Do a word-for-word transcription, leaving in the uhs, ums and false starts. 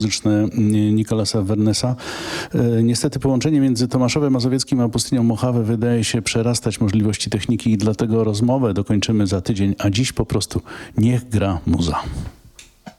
muzyczne Nikolasa Wernesa. Niestety połączenie między Tomaszowem Mazowieckim a Pustynią Mojave wydaje się przerastać możliwości techniki i dlatego rozmowę dokończymy za tydzień, a dziś po prostu niech gra muza.